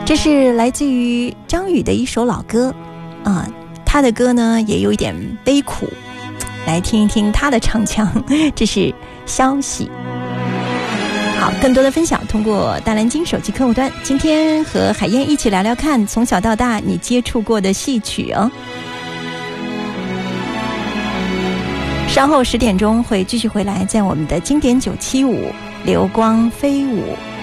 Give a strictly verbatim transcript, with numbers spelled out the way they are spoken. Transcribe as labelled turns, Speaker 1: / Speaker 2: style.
Speaker 1: 这是来自于张宇的一首老歌啊，他的歌呢也有一点悲苦，来听一听他的唱腔。这是消息。好，更多的分享通过大蓝鲸手机客户端。今天和海燕一起聊聊看，从小到大你接触过的戏曲哦。稍后十点钟会继续回来，在我们的经典九七五流光飞舞。